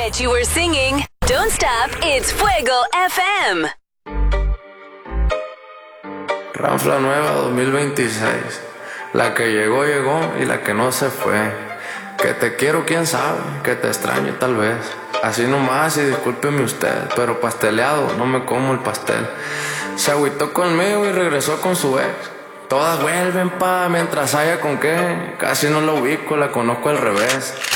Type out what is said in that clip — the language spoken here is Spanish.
bet you were singing. Don't stop, it's Fuego FM. Ranfla nueva 2026. La que llegó, llegó y la que no se fue. Que te quiero, quién sabe, que te extraño tal vez. Así nomás y discúlpeme usted, pero pasteleado, no me como el pastel. Se agüitó conmigo y regresó con su ex. Todas vuelven mientras haya con qué. Casi no la ubico, la conozco al revés.